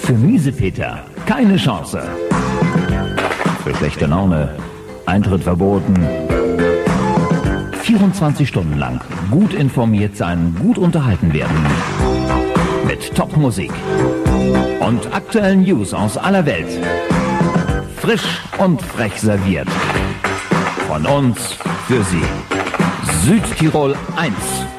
Für Miesepeter keine Chance. Für schlechte Laune Eintritt verboten. 24 Stunden lang gut informiert sein, gut unterhalten werden. Mit Top-Musik und aktuellen News aus aller Welt. Frisch und frech serviert. Von uns für Sie. Südtirol 1.